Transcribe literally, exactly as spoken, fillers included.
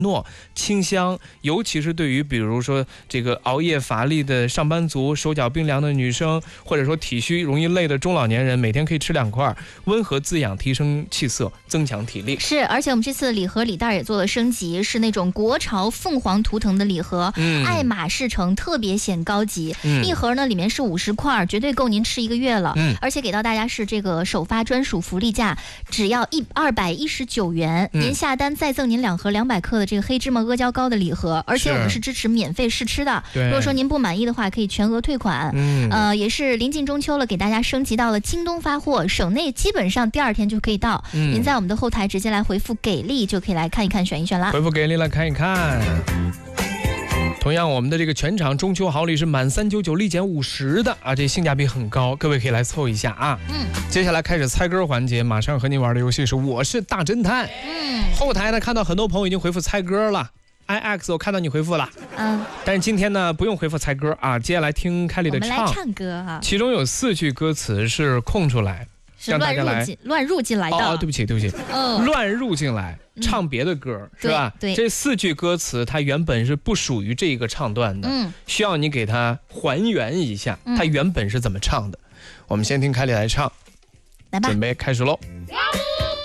诺清香，尤其是对于比如说这个熬夜乏力的上班族、手脚冰凉的女生，或者说体虚容易累的中老年人，每天可以吃两块，温和滋养，提升气色，增强体力。 是，而且我们这次的礼盒礼袋也做了升级，是那种国潮凤凰图腾的礼盒，嗯、爱马仕城特别显高级。嗯、一盒呢里面是五十块，绝对够您吃一个月了。嗯、而且给到大家是这个首发专属福利价，只要一二百一十九元，嗯、您下单再赠您两盒两百克的这个黑芝麻阿胶糕的礼盒，而且我们是支持免费试吃的。如果说您不满意的话，可以全额退款。嗯，呃，也是临近中秋了，给大家升级到了京东发货，省内基本上第二天就可以到。嗯、您在我们的后台直接来回复给力，就可以来看一看、选一选啦。 回复给力来看一看。同样，我们的这个全场中秋好礼是满三九九立减五十的啊，这性价比很高，各位可以来凑一下啊。嗯，接下来开始猜歌环节，马上和你玩的游戏是我是大侦探。嗯，后台呢看到很多朋友已经回复猜歌了。I X 我看到你回复了，嗯，但是今天呢不用回复猜歌啊，接下来听凯里的唱， 我们来唱歌哈、啊， 其中有四句歌词是空出来， 是乱入进乱入进来的。 哦，对不起对不起，哦、乱入进来唱别的歌、嗯、是吧？ 对， 这四句歌词它原本是不属于这个唱段的，嗯，需要你给它还原一下，它原本是怎么唱的。嗯、我们先听凯里来唱， 来吧， 准备开始喽。